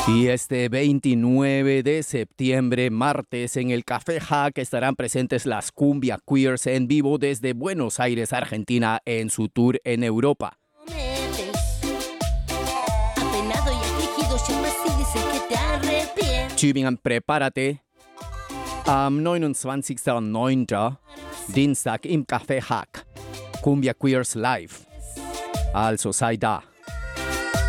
Y este 29 de septiembre, martes, en el Café Hack estarán presentes las Cumbia Queers en vivo desde Buenos Aires, Argentina, en su tour en Europa. Tübingen, prepárate. Am 29.09. Dienstag im Café Hack. Cumbia Queers live. Also sei da.